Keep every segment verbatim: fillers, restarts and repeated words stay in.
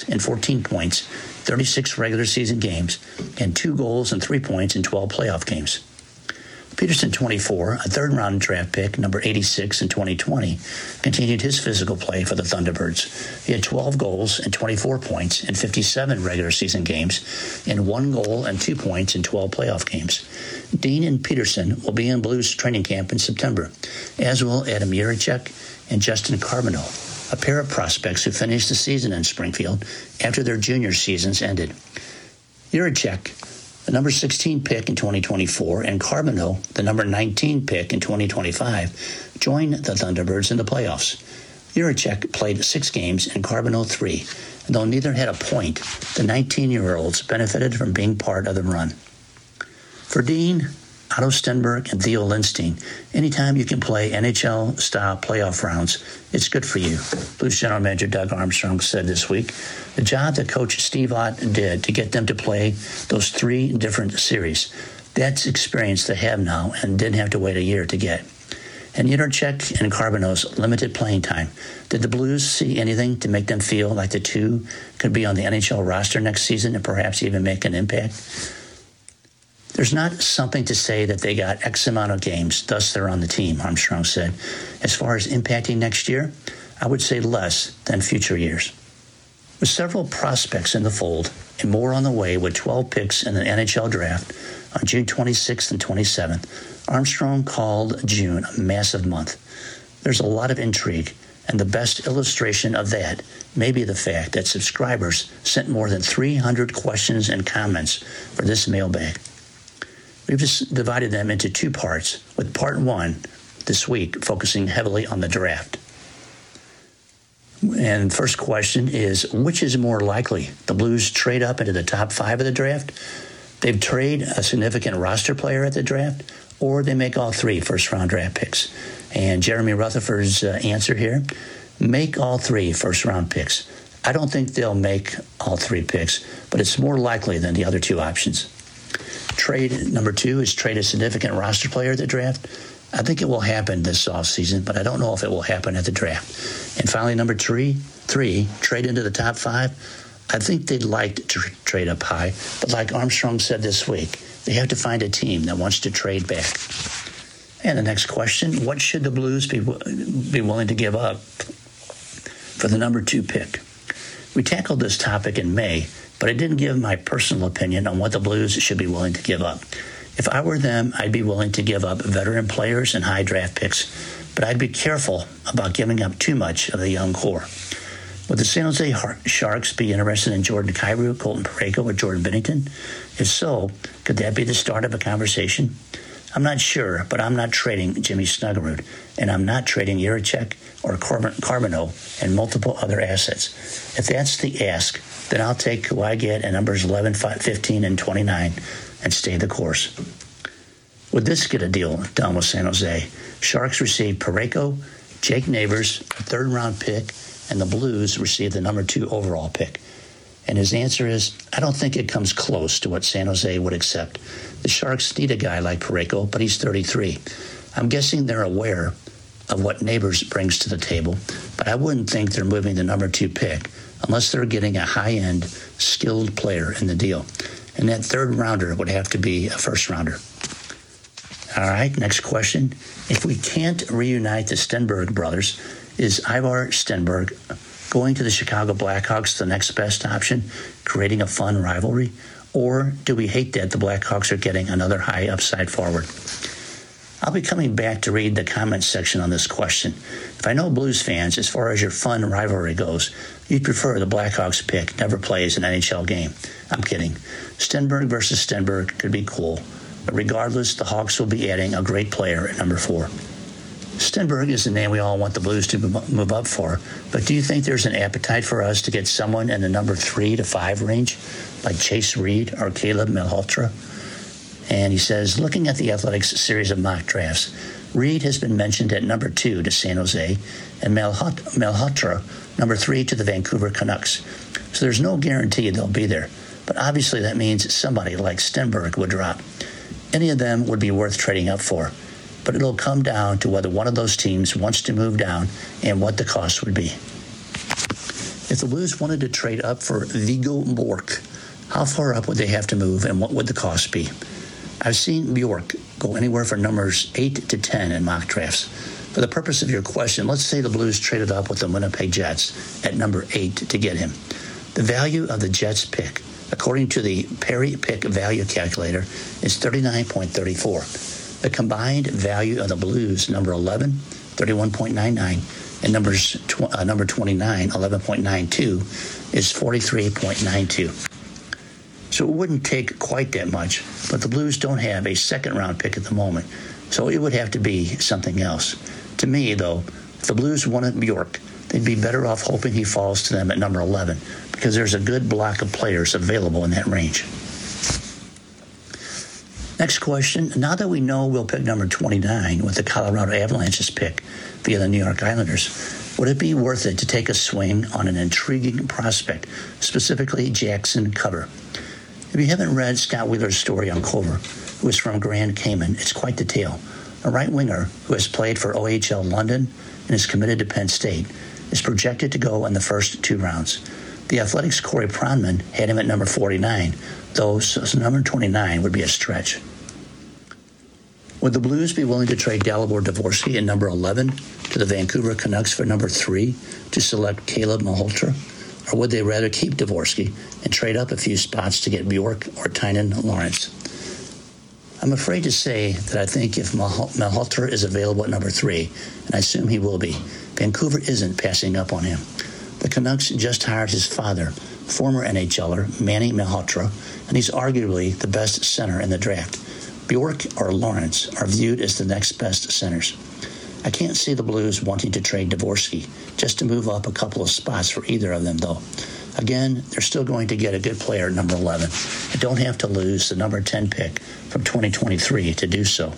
and fourteen points, thirty-six regular season games, and two goals and three points in twelve playoff games. Peterson, twenty-four, a third-round draft pick, number eighty-six in twenty twenty, continued his physical play for the Thunderbirds. He had twelve goals and twenty-four points in fifty-seven regular season games, and one goal and two points in twelve playoff games. Dean and Peterson will be in Blues training camp in September, as will Adam Jiricek and Justin Carbonneau, a pair of prospects who finished the season in Springfield after their junior seasons ended. Jiricek, the number sixteen pick in twenty twenty-four, and Carbonneau, the number nineteen pick in twenty twenty-five, joined the Thunderbirds in the playoffs. Jiricek played six games and Carbonneau three, and though neither had a point, the nineteen-year-olds benefited from being part of the run. For Dean, Otto Stenberg, and Theo Lindstein, anytime you can play N H L-style playoff rounds, it's good for you, Blues General Manager Doug Armstrong said this week. The job that Coach Steve Ott did to get them to play those three different series, that's experience they have now and didn't have to wait a year to get. And Jiricek and Carbonneau's limited playing time, did the Blues see anything to make them feel like the two could be on the N H L roster next season and perhaps even make an impact? There's not something to say that they got X amount of games, thus they're on the team, Armstrong said. As far as impacting next year, I would say less than future years. With several prospects in the fold and more on the way with twelve picks in the N H L draft on June twenty-sixth and twenty-seventh, Armstrong called June a massive month. There's a lot of intrigue, and the best illustration of that may be the fact that subscribers sent more than three hundred questions and comments for this mailbag. We've just divided them into two parts, with part one this week focusing heavily on the draft. And first question is, which is more likely? The Blues trade up into the top five of the draft, they've traded a significant roster player at the draft, or they make all three first-round draft picks. And Jeremy Rutherford's uh, answer here, make all three first-round picks. I don't think they'll make all three picks, but it's more likely than the other two options. Trade number two is trade a significant roster player at the draft. I think it will happen this offseason, but I don't know if it will happen at the draft. And finally, number three, three, trade into the top five. I think they'd like to tr- trade up high, but like Armstrong said this week, they have to find a team that wants to trade back. And the next question, what should the Blues be, be willing to give up for the number two pick? We tackled this topic in May, but I didn't give my personal opinion on what the Blues should be willing to give up. If I were them, I'd be willing to give up veteran players and high draft picks, but I'd be careful about giving up too much of the young core. Would the San Jose Sharks be interested in Jordan Kyrou, Colton Parayko, or Jordan Binnington? If so, could that be the start of a conversation? I'm not sure, but I'm not trading Jimmy Snuggerud, and I'm not trading Jiricek or Carbonneau and multiple other assets. If that's the ask, then I'll take who I get at numbers eleven, fifteen, and twenty-nine and stay the course. Would this get a deal done with San Jose? Sharks received Parayko, Jake Neighbors, a third-round pick, and the Blues received the number two overall pick. And his answer is, I don't think it comes close to what San Jose would accept. The Sharks need a guy like Parayko, but he's thirty-three. I'm guessing they're aware of what Neighbors brings to the table, but I wouldn't think they're moving the number two pick unless they're getting a high-end, skilled player in the deal. And that third rounder would have to be a first rounder. All right, next question. If we can't reunite the Stenberg brothers, is Ivar Stenberg going to the Chicago Blackhawks the next best option, creating a fun rivalry? Or do we hate that the Blackhawks are getting another high upside forward? I'll be coming back to read the comments section on this question. If I know Blues fans, as far as your fun rivalry goes, you'd prefer the Blackhawks pick never plays an N H L game. I'm kidding. Stenberg versus Stenberg could be cool, but regardless, the Hawks will be adding a great player at number four. Stenberg is the name we all want the Blues to move up for, but do you think there's an appetite for us to get someone in the number three to five range, like Chase Reed or Caleb Malhotra? And he says, looking at the Athletics series of mock drafts, Reed has been mentioned at number two to San Jose and Malhotra number three to the Vancouver Canucks. So there's no guarantee they'll be there. But obviously that means somebody like Stenberg would drop. Any of them would be worth trading up for. But it'll come down to whether one of those teams wants to move down and what the cost would be. If the Blues wanted to trade up for Viggo Bjork, how far up would they have to move and what would the cost be? I've seen Bjork go anywhere from numbers eight to ten in mock drafts. For the purpose of your question, let's say the Blues traded up with the Winnipeg Jets at number eight to get him. The value of the Jets pick, according to the Perry Pick Value Calculator, is thirty-nine point three four. The combined value of the Blues, number eleven, thirty-one point nine nine, and numbers tw- uh, number twenty-nine, eleven point nine two, is forty-three point nine two. So it wouldn't take quite that much, but the Blues don't have a second-round pick at the moment, so it would have to be something else. To me, though, if the Blues wanted Bjork, they'd be better off hoping he falls to them at number eleven, because there's a good block of players available in that range. Next question. Now that we know we'll pick number twenty-nine with the Colorado Avalanche's pick via the New York Islanders, would it be worth it to take a swing on an intriguing prospect, specifically Jackson Cover? If you haven't read Scott Wheeler's story on Cover, who is from Grand Cayman, it's quite the tale. A right winger who has played for O H L London and is committed to Penn State is projected to go in the first two rounds. The Athletics' Corey Pronman had him at number forty-nine, though so number twenty-nine would be a stretch. Would the Blues be willing to trade Dalibor Dvorsky at number eleven to the Vancouver Canucks for number three to select Caleb Malhotra? Or would they rather keep Dvorsky and trade up a few spots to get Bjork or Tynan Lawrence? I'm afraid to say that I think if Malhotra is available at number three, and I assume he will be, Vancouver isn't passing up on him. The Canucks just hired his father, former N H L er Manny Malhotra, and he's arguably the best center in the draft. Bjork or Lawrence are viewed as the next best centers. I can't see the Blues wanting to trade Dvorsky just to move up a couple of spots for either of them, though. Again, they're still going to get a good player at number eleven and don't have to lose the number ten pick from twenty twenty-three to do so.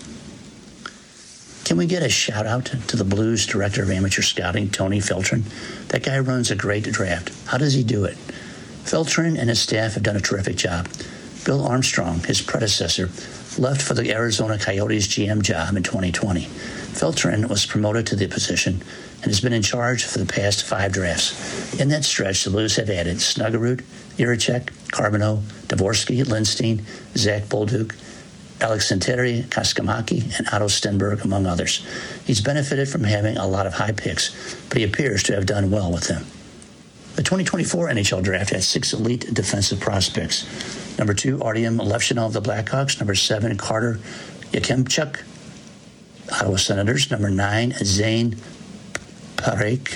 Can we get a shout-out to the Blues Director of Amateur Scouting, Tony Filtrin? That guy runs a great draft. How does he do it? Filtrin and his staff have done a terrific job. Bill Armstrong, his predecessor, left for the Arizona Coyotes G M job in twenty twenty. Filtrin was promoted to the position and has been in charge for the past five drafts. In that stretch, the Blues have added Snuggerud, Jiricek, Carbonneau, Dvorsky, Lindstein, Zach Bolduc, Alex Santeri, Kaskamaki, and Otto Stenberg, among others. He's benefited from having a lot of high picks, but he appears to have done well with them. The twenty twenty-four N H L draft had six elite defensive prospects. Number two, Artem Levchinov of the Blackhawks. Number seven, Carter Yakemchuk, Ottawa Senators. Number nine, Zane Parekh,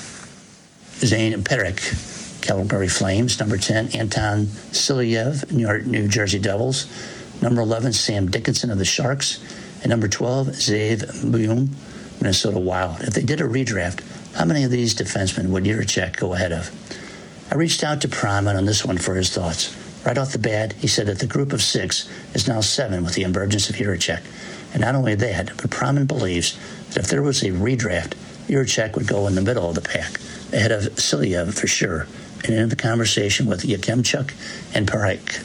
Zane Parekh, Calgary Flames. Number ten, Anton Silyev, New York, New Jersey Devils. Number eleven, Sam Dickinson of the Sharks. And number twelve, Zave Buyum, Minnesota Wild. If they did a redraft, how many of these defensemen would Jiricek go ahead of? I reached out to Pronman on this one for his thoughts. Right off the bat, he said that the group of six is now seven with the emergence of Jiricek. And not only that, but Pronman believes that if there was a redraft, Jiricek would go in the middle of the pack, ahead of Silyev for sure, and in the conversation with Yakemchuk and Parekh.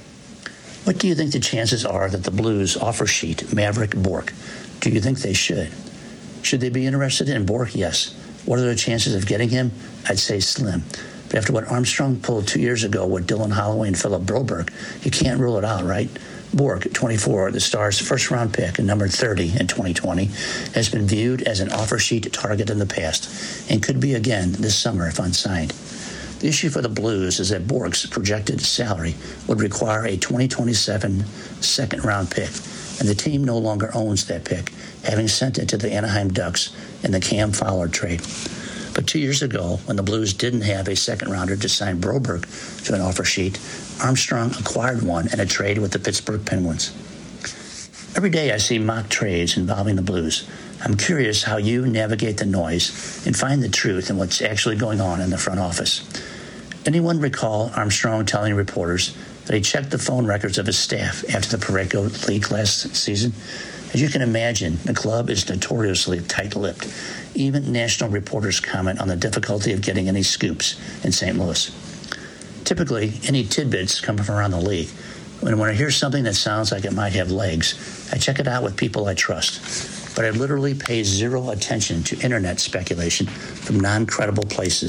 What do you think the chances are that the Blues offer sheet Maverick Bourque? Do you think they should? Should they be interested in Bourque? Yes. What are the chances of getting him? I'd say slim. But after what Armstrong pulled two years ago with Dylan Holloway and Philip Broberg, you can't rule it out, right? Bourque, twenty-four, the Stars' first-round pick and number thirty in twenty twenty, has been viewed as an offer sheet target in the past and could be again this summer if unsigned. The issue for the Blues is that Bourque's projected salary would require a twenty twenty-seven second-round pick, and the team no longer owns that pick, having sent it to the Anaheim Ducks in the Cam Fowler trade. But two years ago, when the Blues didn't have a second-rounder to sign Broberg to an offer sheet, Armstrong acquired one in a trade with the Pittsburgh Penguins. Every day I see mock trades involving the Blues. I'm curious how you navigate the noise and find the truth in what's actually going on in the front office. Anyone recall Armstrong telling reporters that he checked the phone records of his staff after the Parayko League last season? As you can imagine, the club is notoriously tight-lipped. Even national reporters comment on the difficulty of getting any scoops in Saint Louis. Typically, any tidbits come from around the league. When, when I hear something that sounds like it might have legs, I check it out with people I trust. But I literally pay zero attention to internet speculation from non-credible places,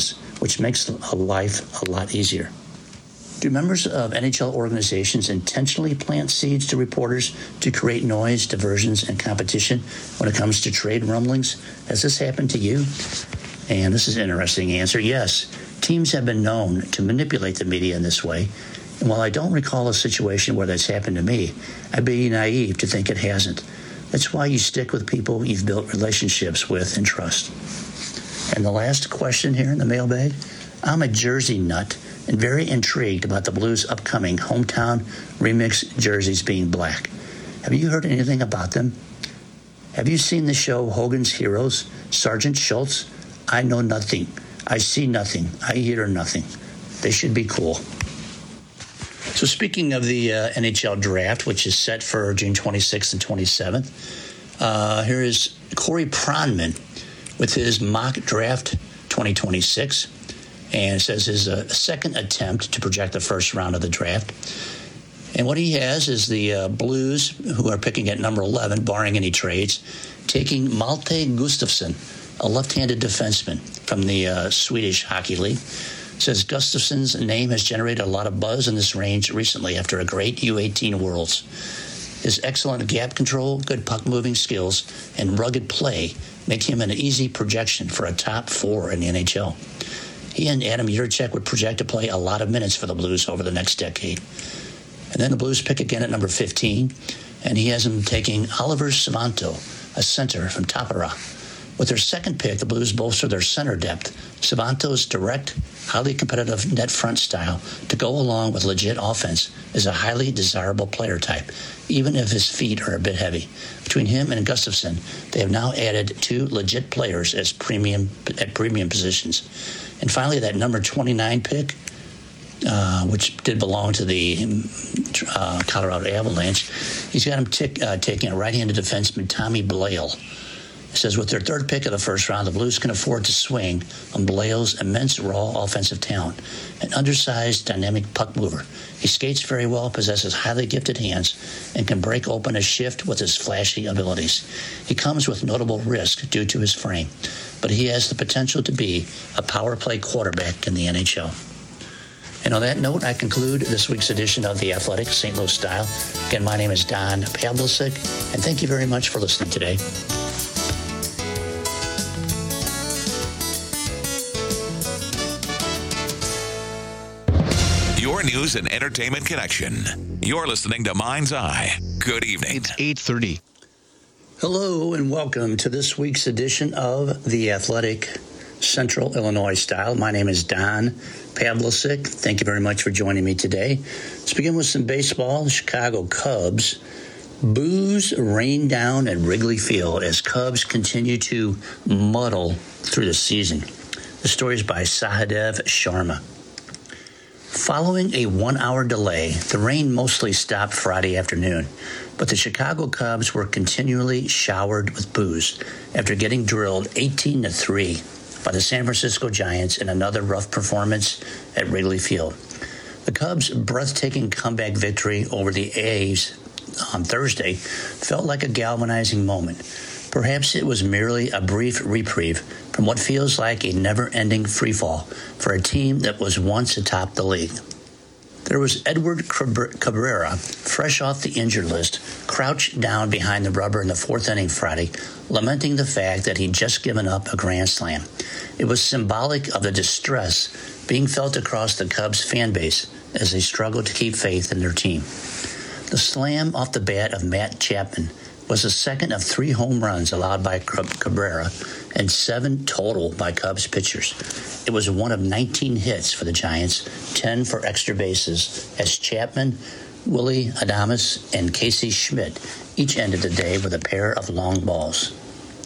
which makes a life a lot easier. Do members of N H L organizations intentionally plant seeds to reporters to create noise, diversions, and competition when it comes to trade rumblings? Has this happened to you? And this is an interesting answer. Yes, teams have been known to manipulate the media in this way. And while I don't recall a situation where that's happened to me, I'd be naive to think it hasn't. That's why you stick with people you've built relationships with and trust. And the last question here in the mailbag, I'm a Jersey nut and very intrigued about the Blues' upcoming hometown remix jerseys being black. Have you heard anything about them? Have you seen the show Hogan's Heroes? Sergeant Schultz? I know nothing. I see nothing. I hear nothing. They should be cool. So speaking of the uh, N H L draft, which is set for June twenty-sixth and twenty-seventh, uh, here is Corey Pronman with his mock draft twenty twenty-six. And it says his uh, second attempt to project the first round of the draft. And what he has is the uh, Blues, who are picking at number eleven, barring any trades, taking Malte Gustafsson, a left-handed defenseman from the uh, Swedish Hockey League. It says Gustafsson's name has generated a lot of buzz in this range recently after a great U eighteen Worlds. His excellent gap control, good puck-moving skills, and rugged play make him an easy projection for a top four in the N H L. He and Adam Yurchek would project to play a lot of minutes for the Blues over the next decade. And then the Blues pick again at number fifteen, and he has him taking Oliver Savanto, a center from Tappara. With their second pick, the Blues bolster their center depth. Savanto's direct, highly competitive net front style to go along with legit offense is a highly desirable player type, even if his feet are a bit heavy. Between him and Gustafsson, they have now added two legit players as premium at premium positions. And finally, that number twenty-nine pick, uh, which did belong to the uh, Colorado Avalanche, he's got him tick, uh, taking a right-handed defenseman, Tommy Blale. It says, with their third pick of the first round, the Blues can afford to swing on Blale's immense raw offensive talent, an undersized, dynamic puck mover. He skates very well, possesses highly gifted hands, and can break open a shift with his flashy abilities. He comes with notable risk due to his frame, but he has the potential to be a power play quarterback in the N H L. And on that note, I conclude this week's edition of The Athletic Saint Louis Style. Again, my name is Don Pavlicek, and thank you very much for listening today. Your news and entertainment connection. You're listening to Mind's Eye. Good evening. It's eight thirty. Hello and welcome to this week's edition of The Athletic Central Illinois Style. My name is Don Pavlicek. Thank you very much for joining me today. Let's begin with some baseball. The Chicago Cubs. Boos rain down at Wrigley Field as Cubs continue to muddle through the season. The story is by Sahadev Sharma. Following a one-hour delay, the rain mostly stopped Friday afternoon, but the Chicago Cubs were continually showered with boos after getting drilled eighteen to three by the San Francisco Giants in another rough performance at Wrigley Field. The Cubs' breathtaking comeback victory over the A's on Thursday felt like a galvanizing moment. Perhaps it was merely a brief reprieve from what feels like a never-ending freefall for a team that was once atop the league. There was Edward Cabrera, fresh off the injured list, crouched down behind the rubber in the fourth inning Friday, lamenting the fact that he'd just given up a grand slam. It was symbolic of the distress being felt across the Cubs fan base as they struggled to keep faith in their team. The slam off the bat of Matt Chapman was the second of three home runs allowed by Cabrera and seven total by Cubs pitchers. It was one of nineteen hits for the Giants, ten for extra bases, as Chapman, Willie Adames, and Casey Schmidt each ended the day with a pair of long balls.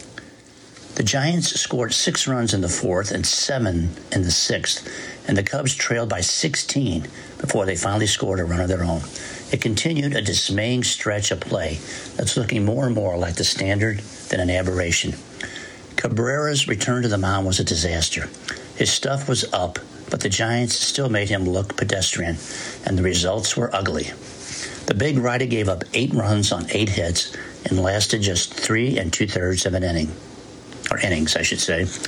The Giants scored six runs in the fourth and seven in the sixth, and the Cubs trailed by sixteen before they finally scored a run of their own. It continued a dismaying stretch of play that's looking more and more like the standard than an aberration. Cabrera's return to the mound was a disaster. His stuff was up, but the Giants still made him look pedestrian, and the results were ugly. The big righty gave up eight runs on eight hits and lasted just three and two-thirds of an inning. Or innings, I should say.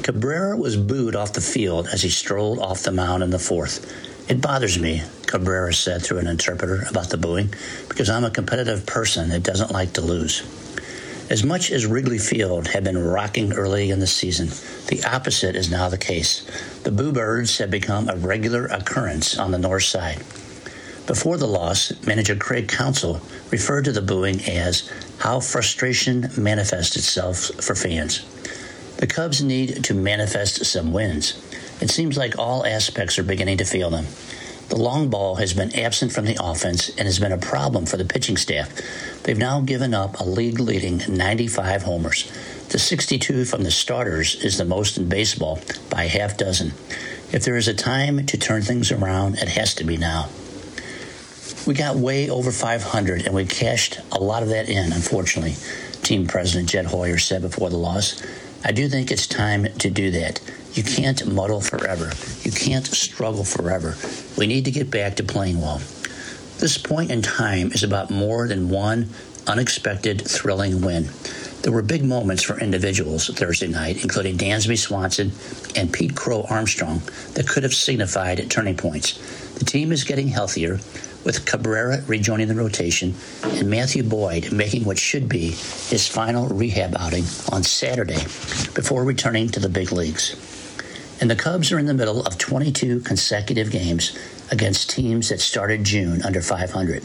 Cabrera was booed off the field as he strolled off the mound in the fourth. It bothers me, Cabrera said through an interpreter about the booing, because I'm a competitive person that doesn't like to lose. As much as Wrigley Field had been rocking early in the season, the opposite is now the case. The Boo Birds have become a regular occurrence on the north side. Before the loss, manager Craig Counsell referred to the booing as how frustration manifests itself for fans. The Cubs need to manifest some wins. It seems like all aspects are beginning to feel them. The long ball has been absent from the offense and has been a problem for the pitching staff. They've now given up a league-leading ninety-five homers. The sixty-two from the starters is the most in baseball by a half dozen. If there is a time to turn things around, it has to be now. We got way over five hundred, and we cashed a lot of that in, unfortunately, team president Jed Hoyer said before the loss. I do think it's time to do that. You can't muddle forever. You can't struggle forever. We need to get back to playing well. This point in time is about more than one unexpected, thrilling win. There were big moments for individuals Thursday night, including Dansby Swanson and Pete Crow Armstrong, that could have signified turning points. The team is getting healthier, with Cabrera rejoining the rotation and Matthew Boyd making what should be his final rehab outing on Saturday before returning to the big leagues. And the Cubs are in the middle of twenty-two consecutive games against teams that started June under five hundred.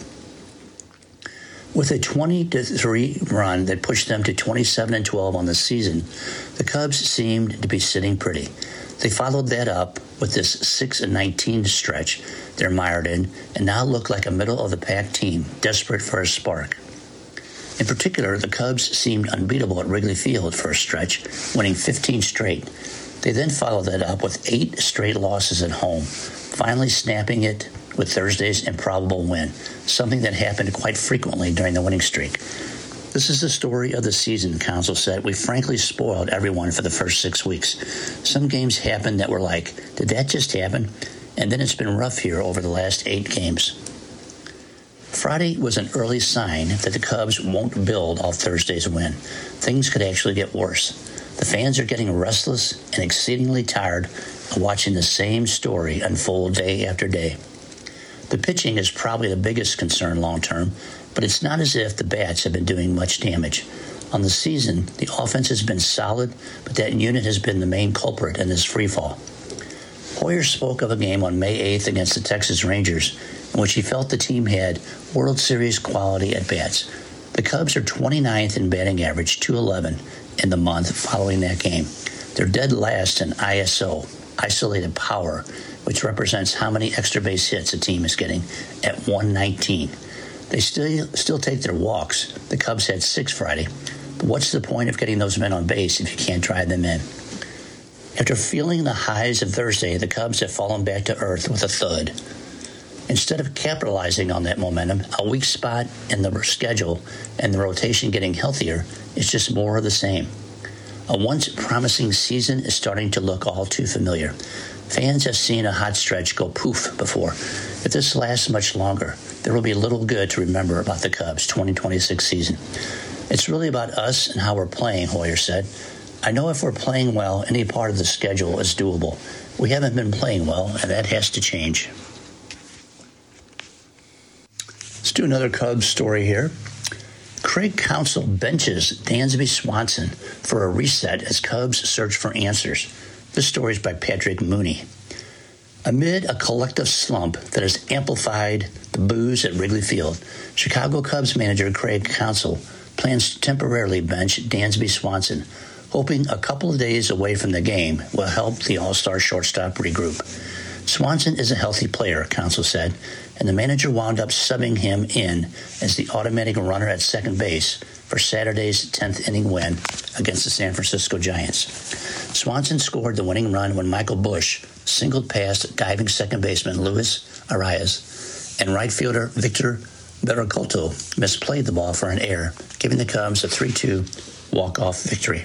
With a twenty to three run that pushed them to twenty-seven and twelve on the season, the Cubs seemed to be sitting pretty. They followed that up with this six and nineteen stretch they're mired in and now look like a middle-of-the-pack team desperate for a spark. In particular, the Cubs seemed unbeatable at Wrigley Field for a stretch, winning fifteen straight. They then followed that up with eight straight losses at home, finally snapping it with Thursday's improbable win, something that happened quite frequently during the winning streak. This is the story of the season, Counsell said. We frankly spoiled everyone for the first six weeks. Some games happened that were like, did that just happen? And then it's been rough here over the last eight games. Friday was an early sign that the Cubs won't build off Thursday's win. Things could actually get worse. The fans are getting restless and exceedingly tired of watching the same story unfold day after day. The pitching is probably the biggest concern long-term, but it's not as if the bats have been doing much damage. On the season, the offense has been solid, but that unit has been the main culprit in this freefall. Hoyer spoke of a game on May eighth against the Texas Rangers, in which he felt the team had World Series quality at bats. The Cubs are twenty-ninth in batting average, two eleven, in the month following that game. They're dead last in I S O, isolated power, which represents how many extra base hits a team is getting, at one nineteen. They still still take their walks. The Cubs had six Friday. But what's the point of getting those men on base if you can't drive them in? After feeling the highs of Thursday, the Cubs have fallen back to earth with a thud. Instead of capitalizing on that momentum, a weak spot in the schedule and the rotation getting healthier is just more of the same. A once promising season is starting to look all too familiar. Fans have seen a hot stretch go poof before. If this lasts much longer, there will be little good to remember about the Cubs' twenty twenty-six season. It's really about us and how we're playing, Hoyer said. I know if we're playing well, any part of the schedule is doable. We haven't been playing well, and that has to change. Let's do another Cubs story here. Craig Counsell benches Dansby Swanson for a reset as Cubs search for answers. This story is by Patrick Mooney. Amid a collective slump that has amplified the boos at Wrigley Field, Chicago Cubs manager Craig Counsell plans to temporarily bench Dansby Swanson, hoping a couple of days away from the game will help the all-star shortstop regroup. Swanson is a healthy player, Counsell said, and the manager wound up subbing him in as the automatic runner at second base for Saturday's tenth inning win against the San Francisco Giants. Swanson scored the winning run when Michael Busch singled past diving second baseman Luis Arias, and right fielder Victor Berricolto misplayed the ball for an error, giving the Cubs a three two walk-off victory.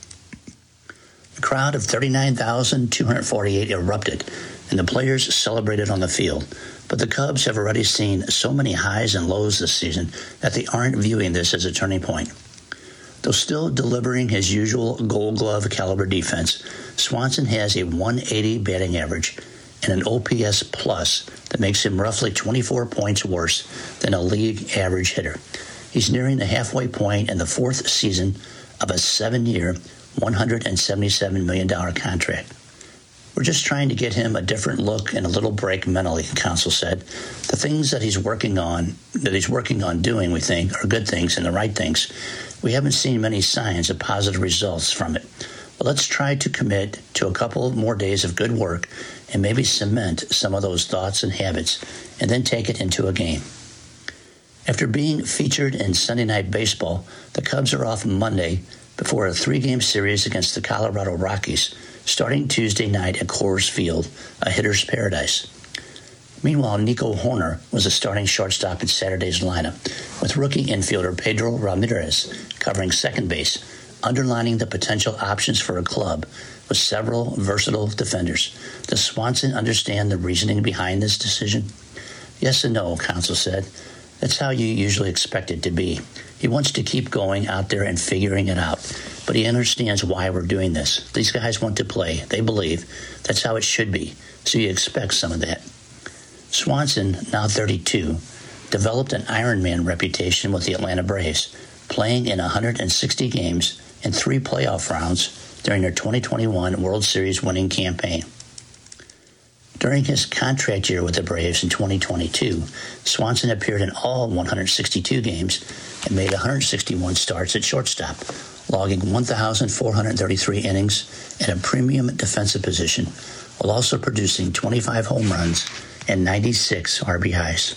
A crowd of thirty-nine thousand two hundred forty-eight erupted, and the players celebrated on the field. But the Cubs have already seen so many highs and lows this season that they aren't viewing this as a turning point. Though still delivering his usual Gold Glove caliber defense, Swanson has a one eighty batting average and an O P S plus that makes him roughly twenty-four points worse than a league average hitter. He's nearing the halfway point in the fourth season of a seven-year, one hundred seventy-seven million dollars contract. We're just trying to get him a different look and a little break mentally, Counsell said. The things that he's working on, that he's working on doing, we think, are good things and the right things. We haven't seen many signs of positive results from it. But let's try to commit to a couple more days of good work and maybe cement some of those thoughts and habits and then take it into a game. After being featured in Sunday Night Baseball, the Cubs are off Monday before a three-game series against the Colorado Rockies, starting Tuesday night at Coors Field, a hitter's paradise. Meanwhile, Nico Hoerner was a starting shortstop in Saturday's lineup, with rookie infielder Pedro Ramirez covering second base, underlining the potential options for a club with several versatile defenders. Does Swanson understand the reasoning behind this decision? Yes and no, Counsell said. That's how you usually expect it to be. He wants to keep going out there and figuring it out, but he understands why we're doing this. These guys want to play. They believe that's how it should be, so you expect some of that. Swanson, now thirty-two, developed an Ironman reputation with the Atlanta Braves, playing in one hundred sixty games and three playoff rounds during their twenty twenty-one World Series winning campaign. During his contract year with the Braves in twenty twenty-two, Swanson appeared in all one hundred sixty-two games and made one hundred sixty-one starts at shortstop, logging one thousand four hundred thirty-three innings at a premium defensive position, while also producing twenty-five home runs and ninety-six R B Is.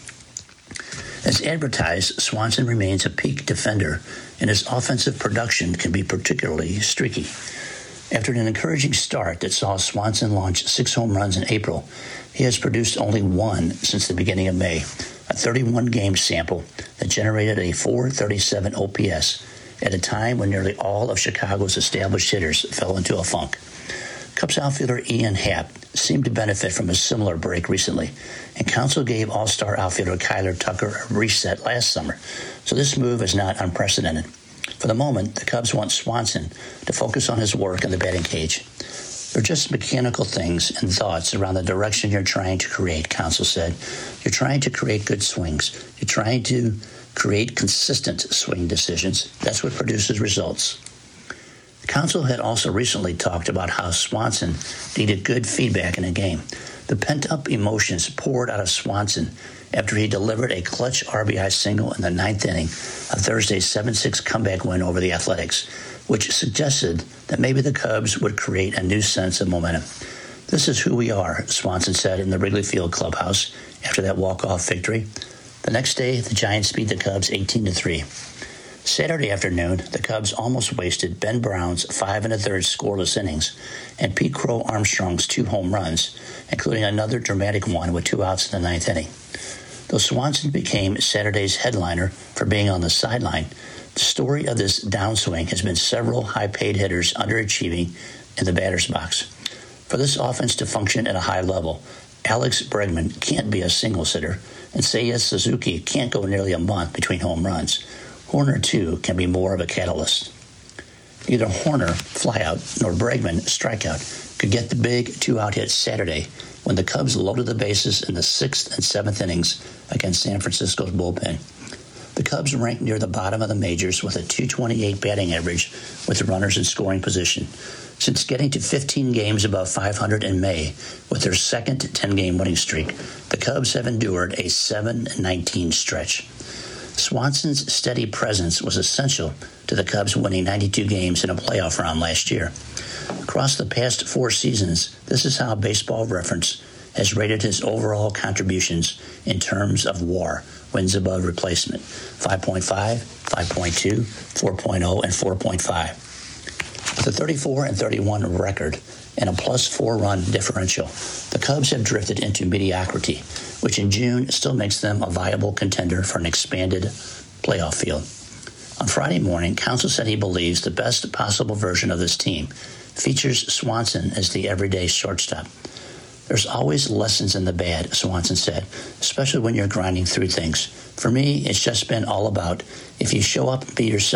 As advertised, Swanson remains a peak defender, and his offensive production can be particularly streaky. After an encouraging start that saw Swanson launch six home runs in April, he has produced only one since the beginning of May, a thirty-one game sample that generated a four thirty-seven O P S at a time when nearly all of Chicago's established hitters fell into a funk. Cubs outfielder Ian Happ seemed to benefit from a similar break recently, and Counsell gave all-star outfielder Kyler Tucker a reset last summer, so this move is not unprecedented. For the moment, the Cubs want Swanson to focus on his work in the batting cage. They're just mechanical things and thoughts around the direction you're trying to create, Counsell said. You're trying to create good swings. You're trying to create consistent swing decisions. That's what produces results. Counsell had also recently talked about how Swanson needed good feedback in a game. The pent-up emotions poured out of Swanson after he delivered a clutch R B I single in the ninth inning of Thursday's seven six comeback win over the Athletics, which suggested that maybe the Cubs would create a new sense of momentum. This is who we are, Swanson said in the Wrigley Field clubhouse after that walk-off victory. The next day, the Giants beat the Cubs eighteen to three. Saturday afternoon, the Cubs almost wasted Ben Brown's five and a third scoreless innings and Pete Crow Armstrong's two home runs, including another dramatic one with two outs in the ninth inning. Though Swanson became Saturday's headliner for being on the sideline, the story of this downswing has been several high-paid hitters underachieving in the batter's box. For this offense to function at a high level, Alex Bregman can't be a single hitter, and Seiya Suzuki can't go nearly a month between home runs. Hoerner, too, can be more of a catalyst. Neither Hoerner, flyout, nor Bregman, strikeout, could get the big two-out hit Saturday when the Cubs loaded the bases in the sixth and seventh innings against San Francisco's bullpen. The Cubs ranked near the bottom of the majors with a two twenty-eight batting average with runners in scoring position. Since getting to fifteen games above five hundred in May with their second ten-game winning streak, the Cubs have endured a seven nineteen stretch. Swanson's steady presence was essential to the Cubs winning ninety-two games in a playoff round last year. Across the past four seasons, this is how Baseball Reference has rated his overall contributions in terms of W A R, wins above replacement, five point five, five point two, four point oh, and four point five. With a thirty-four and thirty-one record and a plus four run differential, the Cubs have drifted into mediocrity, which in June still makes them a viable contender for an expanded playoff field. On Friday morning, Counsell said he believes the best possible version of this team features Swanson as the everyday shortstop. There's always lessons in the bad, Swanson said, especially when you're grinding through things. For me, it's just been all about if you show up and be yourself,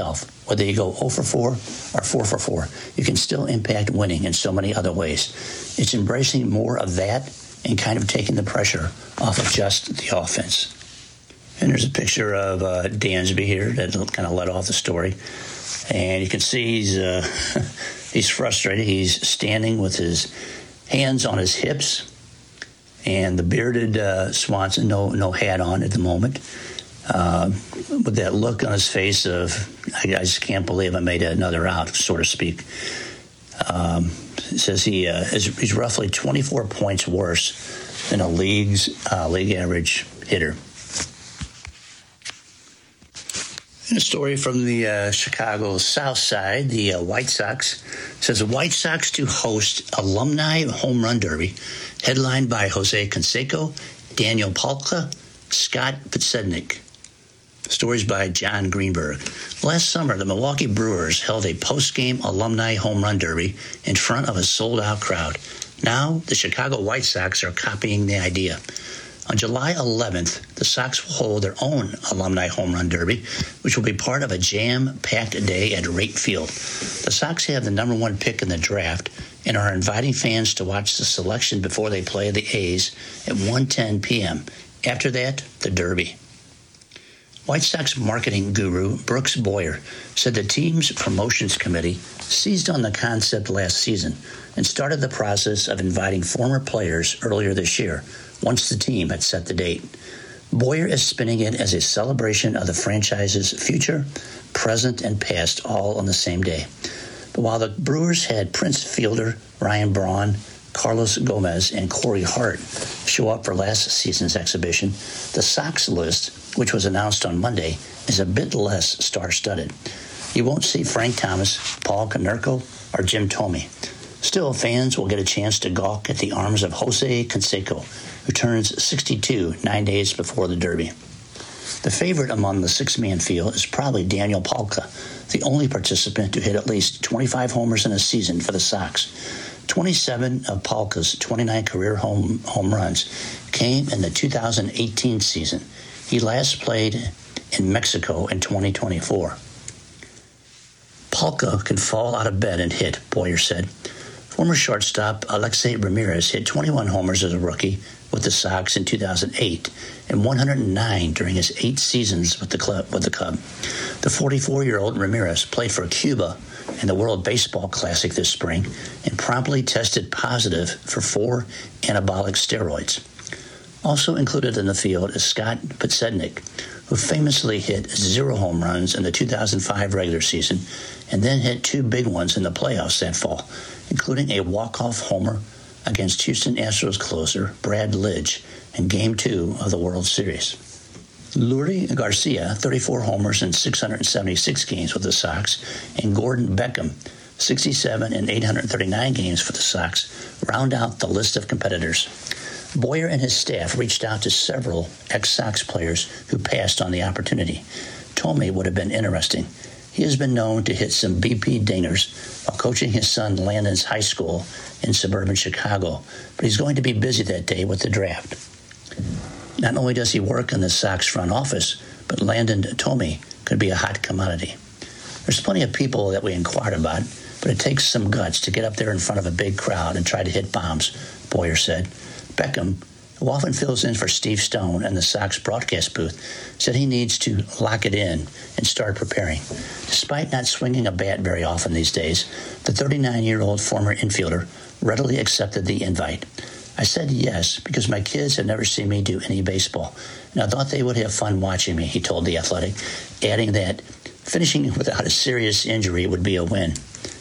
Whether you go oh for four or four for four, you can still impact winning in so many other ways. It's embracing more of that and kind of taking the pressure off of just the offense. And there's a picture of uh, Dansby here that kind of led off the story. And you can see he's, uh, he's frustrated. He's standing with his hands on his hips. And the bearded uh, Swanson, no, no hat on at the moment. Uh, with that look on his face of, I, I just can't believe I made another out, so to speak. Um, it says he uh, is he's roughly twenty-four points worse than a league's uh, league average hitter. And a story from the uh, Chicago South Side, the uh, White Sox, says the White Sox to host Alumni Home Run Derby, headlined by Jose Canseco, Daniel Palka, Scott Podsednik. Stories by John Greenberg. Last summer, the Milwaukee Brewers held a post-game alumni home run derby in front of a sold-out crowd. Now, the Chicago White Sox are copying the idea. On July eleventh, the Sox will hold their own alumni home run derby, which will be part of a jam-packed day at Rate Field. The Sox have the number one pick in the draft and are inviting fans to watch the selection before they play the A's at one ten p.m. After that, the derby. White Sox marketing guru Brooks Boyer said the team's promotions committee seized on the concept last season and started the process of inviting former players earlier this year, once the team had set the date. Boyer is spinning it as a celebration of the franchise's future, present, and past all on the same day. But while the Brewers had Prince Fielder, Ryan Braun, Carlos Gomez, and Corey Hart show up for last season's exhibition, the Sox list, which was announced on Monday, is a bit less star-studded. You won't see Frank Thomas, Paul Konerko, or Jim Thome. Still, fans will get a chance to gawk at the arms of Jose Canseco, who turns sixty-two nine days before the Derby. The favorite among the six-man field is probably Daniel Palka, the only participant to hit at least twenty-five homers in a season for the Sox. twenty-seven of Palka's twenty-nine career home, home runs came in the two thousand eighteen season. He last played in Mexico in twenty twenty-four. Palka can fall out of bed and hit, Boyer said. Former shortstop Alexei Ramirez hit twenty-one homers as a rookie with the Sox in two thousand eight and one hundred nine during his eight seasons with the club. With the Cub. The forty-four-year-old Ramirez played for Cuba in the World Baseball Classic this spring and promptly tested positive for four anabolic steroids. Also included in the field is Scott Podsednik, who famously hit zero home runs in the two thousand five regular season and then hit two big ones in the playoffs that fall, including a walk-off homer against Houston Astros closer Brad Lidge in Game two of the World Series. Lurie Garcia, thirty-four homers in six hundred seventy-six games with the Sox, and Gordon Beckham, sixty-seven and eight hundred thirty-nine games for the Sox, round out the list of competitors. Boyer and his staff reached out to several ex-Sox players who passed on the opportunity. Thome would have been interesting. He has been known to hit some B P dingers while coaching his son Landon's high school in suburban Chicago, but he's going to be busy that day with the draft. Not only does he work in the Sox front office, but Landon Thome could be a hot commodity. There's plenty of people that we inquired about, but it takes some guts to get up there in front of a big crowd and try to hit bombs, Boyer said. Beckham, who often fills in for Steve Stone in the Sox broadcast booth, said he needs to lock it in and start preparing. Despite not swinging a bat very often these days, the thirty-nine-year-old former infielder readily accepted the invite. I said yes because my kids have never seen me do any baseball, and I thought they would have fun watching me, he told The Athletic, adding that finishing without a serious injury would be a win.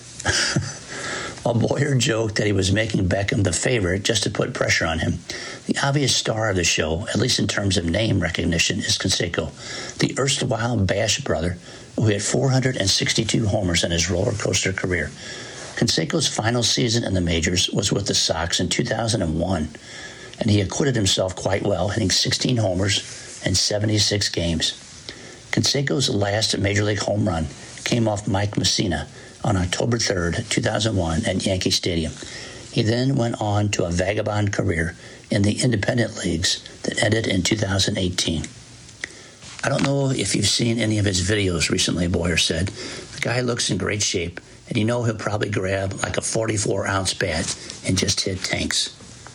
While Boyer joked that he was making Beckham the favorite just to put pressure on him, the obvious star of the show, at least in terms of name recognition, is Canseco, the erstwhile Bash brother who hit four hundred sixty-two homers in his roller coaster career. Canseco's final season in the majors was with the Sox in two thousand one, and he acquitted himself quite well, hitting sixteen homers in seventy-six games. Canseco's last major league home run came off Mike Mussina on October third, two thousand one at Yankee Stadium. He then went on to a vagabond career in the independent leagues that ended in two thousand eighteen. I don't know if you've seen any of his videos recently, Boyer said. The guy looks in great shape, and you know he'll probably grab like a forty-four ounce bat and just hit tanks.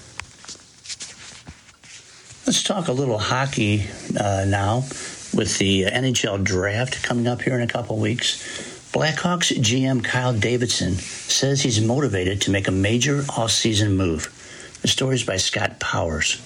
Let's talk a little hockey uh, now with the N H L draft coming up here in a couple weeks. Blackhawks G M Kyle Davidson says he's motivated to make a major offseason move. The story is by Scott Powers.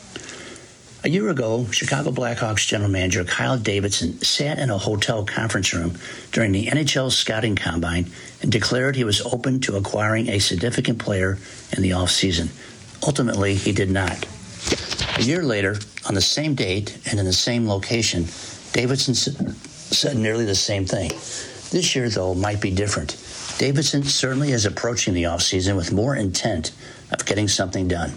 A year ago, Chicago Blackhawks general manager Kyle Davidson sat in a hotel conference room during the N H L scouting combine and declared he was open to acquiring a significant player in the offseason. Ultimately, he did not. A year later, on the same date and in the same location, Davidson said nearly the same thing. This year, though, might be different. Davidson certainly is approaching the offseason with more intent of getting something done.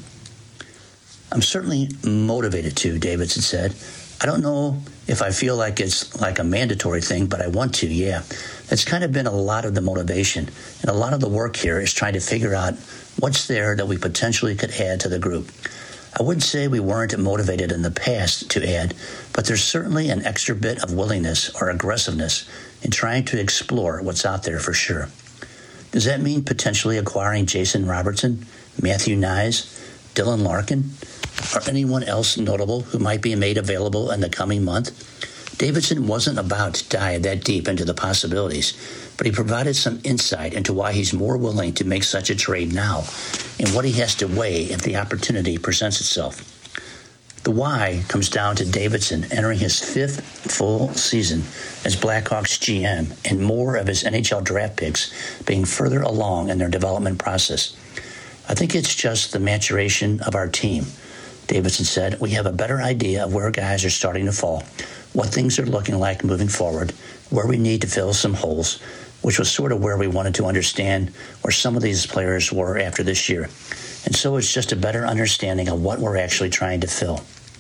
I'm certainly motivated to, Davidson said. I don't know if I feel like it's like a mandatory thing, but I want to, yeah. That's kind of been a lot of the motivation, and a lot of the work here is trying to figure out what's there that we potentially could add to the group. I wouldn't say we weren't motivated in the past to add, but there's certainly an extra bit of willingness or aggressiveness in trying to explore what's out there for sure. Does that mean potentially acquiring Jason Robertson, Matthew Nyes, Dylan Larkin, or anyone else notable who might be made available in the coming month? Davidson wasn't about to dive that deep into the possibilities, but he provided some insight into why he's more willing to make such a trade now and what he has to weigh if the opportunity presents itself. The why comes down to Davidson entering his fifth full season as Blackhawks G M and more of his N H L draft picks being further along in their development process. I think it's just the maturation of our team. Davidson said, we have a better idea of where guys are starting to fall, what things are looking like moving forward, where we need to fill some holes, which was sort of where we wanted to understand where some of these players were after this year. And so it's just a better understanding of what we're actually trying to fill.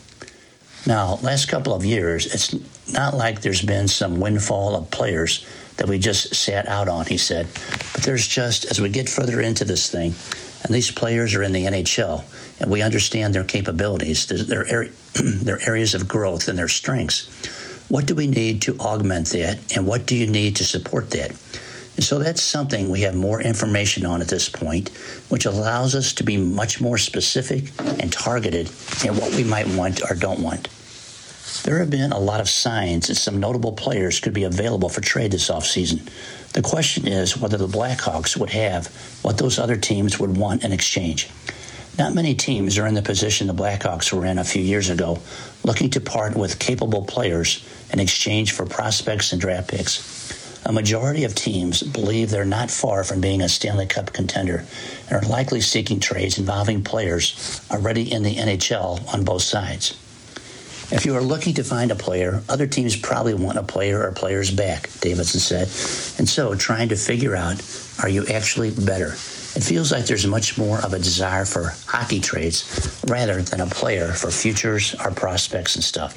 Now, last couple of years, it's not like there's been some windfall of players that we just sat out on, he said. But there's just, as we get further into this thing, and these players are in the N H L, and we understand their capabilities, their, area, their areas of growth and their strengths. What do we need to augment that, and what do you need to support that? And so that's something we have more information on at this point, which allows us to be much more specific and targeted in what we might want or don't want. There have been a lot of signs that some notable players could be available for trade this offseason. The question is whether the Blackhawks would have what those other teams would want in exchange. Not many teams are in the position the Blackhawks were in a few years ago, looking to part with capable players in exchange for prospects and draft picks. A majority of teams believe they're not far from being a Stanley Cup contender and are likely seeking trades involving players already in the N H L on both sides. If you are looking to find a player, other teams probably want a player or players back, Davidson said. And so trying to figure out, are you actually better? It feels like there's much more of a desire for hockey trades rather than a player for futures or prospects and stuff.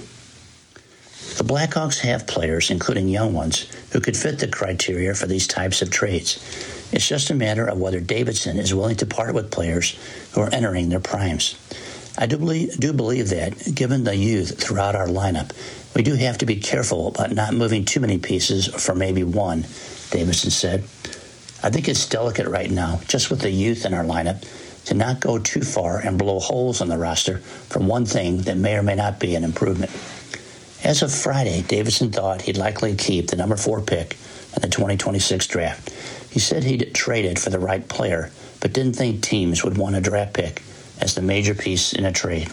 The Blackhawks have players, including young ones, who could fit the criteria for these types of trades. It's just a matter of whether Davidson is willing to part with players who are entering their primes. I do believe, do believe that, given the youth throughout our lineup, we do have to be careful about not moving too many pieces for maybe one, Davidson said. I think it's delicate right now, just with the youth in our lineup, to not go too far and blow holes on the roster for one thing that may or may not be an improvement. As of Friday, Davidson thought he'd likely keep the number four pick in the twenty twenty-six draft. He said he'd trade it for the right player, but didn't think teams would want a draft pick as the major piece in a trade.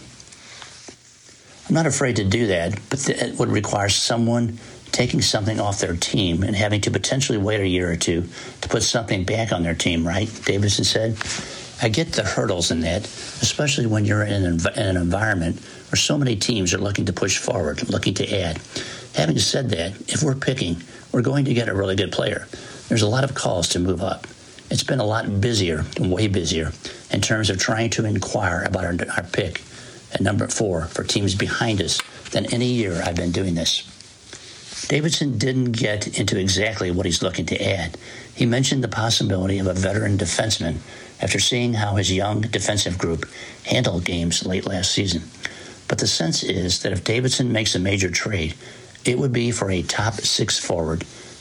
I'm not afraid to do that, but it would require someone taking something off their team and having to potentially wait a year or two to put something back on their team, right? Davidson said. I get the hurdles in that, especially when you're in an, in an environment where so many teams are looking to push forward, looking to add. Having said that, if we're picking, we're going to get a really good player. There's a lot of calls to move up. It's been a lot busier, way busier, in terms of trying to inquire about our, our pick at number four for teams behind us than any year I've been doing this. Davidson didn't get into exactly what he's looking to add. He mentioned the possibility of a veteran defenseman after seeing how his young defensive group handled games late last season. But the sense is that if Davidson makes a major trade, it would be for a top six forward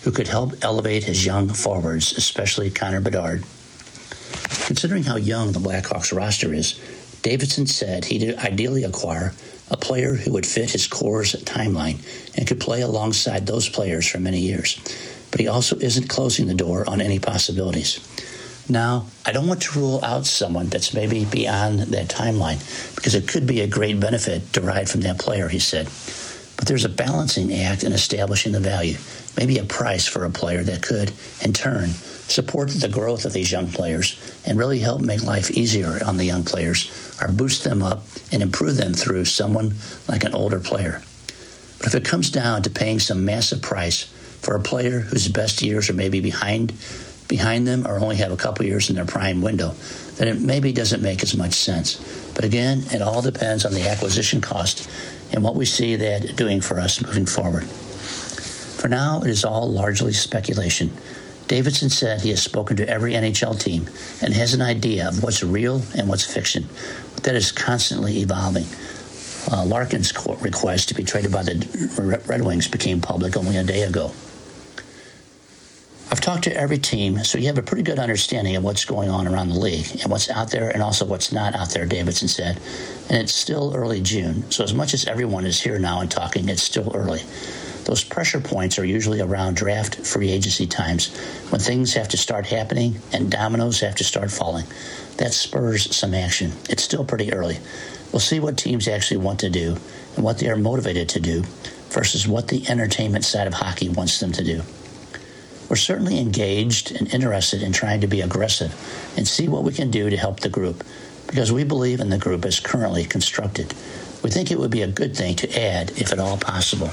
who could help elevate his young forwards, especially Connor Bedard. Considering how young the Blackhawks roster is, Davidson said he'd ideally acquire a player who would fit his core's timeline and could play alongside those players for many years. But he also isn't closing the door on any possibilities. Now, I don't want to rule out someone that's maybe beyond that timeline because it could be a great benefit derived from that player, he said. But there's a balancing act in establishing the value, maybe a price for a player that could, in turn, support the growth of these young players and really help make life easier on the young players or boost them up and improve them through someone like an older player. But if it comes down to paying some massive price for a player whose best years are maybe behind behind them or only have a couple years in their prime window, then it maybe doesn't make as much sense. But again, it all depends on the acquisition cost and what we see that doing for us moving forward. For now, it is all largely speculation. Davidson said he has spoken to every N H L team and has an idea of what's real and what's fiction, but that is constantly evolving. Uh, Larkin's request to be traded by the Red Wings became public only a day ago. I've talked to every team, so you have a pretty good understanding of what's going on around the league and what's out there and also what's not out there, Davidson said. And it's still early June, so as much as everyone is here now and talking, it's still early. Those pressure points are usually around draft free agency times when things have to start happening and dominoes have to start falling. That spurs some action. It's still pretty early. We'll see what teams actually want to do and what they are motivated to do versus what the entertainment side of hockey wants them to do. We're certainly engaged and interested in trying to be aggressive and see what we can do to help the group because we believe in the group as currently constructed. We think it would be a good thing to add if at all possible.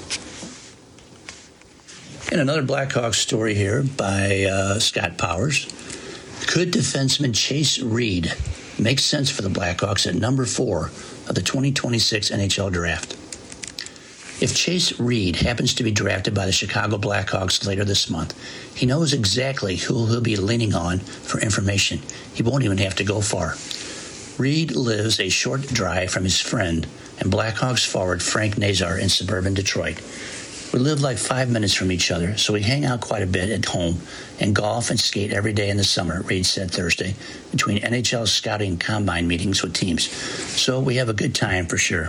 And another Blackhawks story here by uh, Scott Powers. Could defenseman Chase Reed make sense for the Blackhawks at number four of the twenty twenty-six N H L draft? If Chase Reed happens to be drafted by the Chicago Blackhawks later this month, he knows exactly who he'll be leaning on for information. He won't even have to go far. Reed lives a short drive from his friend and Blackhawks forward Frank Nazar in suburban Detroit. We live like five minutes from each other, so we hang out quite a bit at home and golf and skate every day in the summer, Reed said Thursday, between N H L scouting combine meetings with teams. So we have a good time for sure.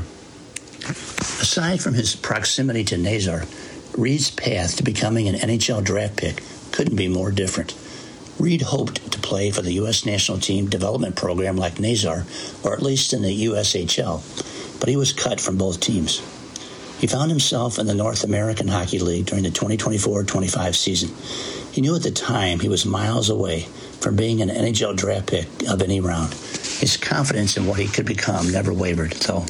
Aside from his proximity to Nazar, Reed's path to becoming an N H L draft pick couldn't be more different. Reed hoped to play for the U S national team development program like Nazar, or at least in the U S H L, but he was cut from both teams. He found himself in the North American Hockey League during the twenty twenty-four twenty-five season. He knew at the time he was miles away from being an N H L draft pick of any round. His confidence in what he could become never wavered, though.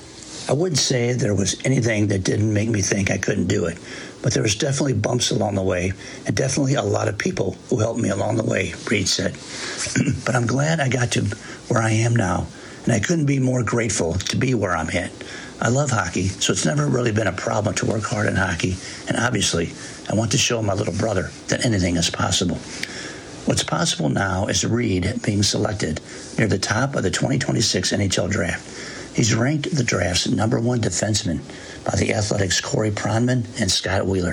I wouldn't say there was anything that didn't make me think I couldn't do it, but there was definitely bumps along the way and definitely a lot of people who helped me along the way, Reed said. But I'm glad I got to where I am now, and I couldn't be more grateful to be where I'm at. I love hockey, so it's never really been a problem to work hard in hockey, and obviously, I want to show my little brother that anything is possible. What's possible now is Reed being selected near the top of the twenty twenty-six N H L draft. He's ranked the draft's number one defenseman by the Athletics' Corey Pronman and Scott Wheeler.